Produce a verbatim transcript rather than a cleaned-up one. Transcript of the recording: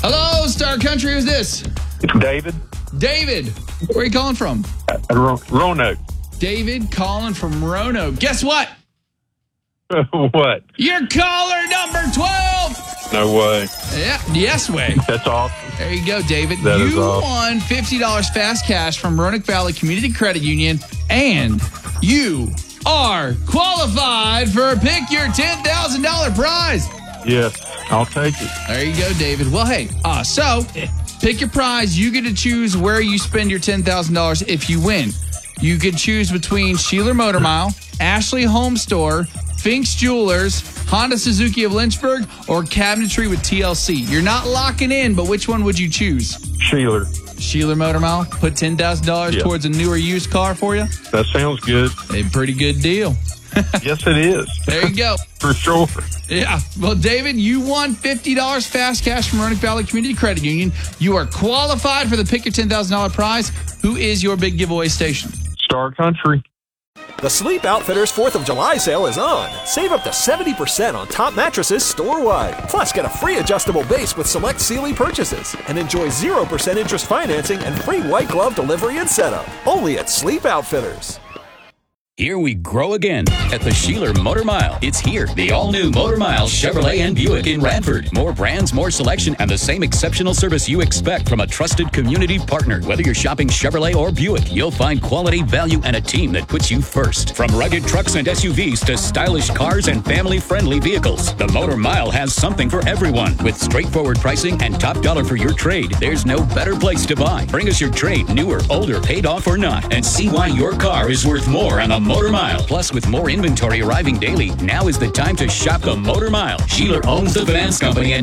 Hello, Star Country. Who's this? It's David. David. Where are you calling from? Uh, Ro- Roanoke. David calling from Roanoke. Guess what? What? You're caller number twelve. No way. Yeah, yes way. That's awesome. There you go, David. That is you awesome. won fifty dollars fast cash from Roanoke Valley Community Credit Union, and you are qualified for Pick Your ten thousand dollars prize. Yes, I'll take it. There you go, David. Well, hey, uh, so pick your prize. You get to choose where you spend your ten thousand dollars if you win. You can choose between Sheeler Motor Mile, Ashley Home Store, Fink's Jewelers, Honda Suzuki of Lynchburg, or Cabinetry with T L C. You're not locking in, but which one would you choose? Sheeler. Sheeler Motor Mile, put ten thousand dollars Yeah. towards a newer used car for you? That sounds good. A pretty good deal. Yes, it is. There you go. For sure. Yeah. Well, David, you won fifty dollars fast cash from Roanoke Valley Community Credit Union. You are qualified for the Pick Your ten thousand dollars prize. Who is your big giveaway station? Star Country. The Sleep Outfitters fourth of July sale is on. Save up to seventy percent on top mattresses store-wide. Plus, get a free adjustable base with select Sealy purchases. And enjoy zero percent interest financing and free white glove delivery and setup. Only at Sleep Outfitters. Here we grow again at the Sheeler Motor Mile. It's here, the all-new Motor Mile Chevrolet and Buick in Radford. More brands, more selection, and the same exceptional service you expect from a trusted community partner. Whether you're shopping Chevrolet or Buick, you'll find quality, value, and a team that puts you first. From rugged trucks and S U Vs to stylish cars and family-friendly vehicles, the Motor Mile has something for everyone. With straightforward pricing and top dollar for your trade, there's no better place to buy. Bring us your trade, newer, older, paid off or not, and see why your car is worth more on the Motor Mile. Plus, with more inventory arriving daily, now is the time to shop the Motor Mile. Sheeler owns the finance company and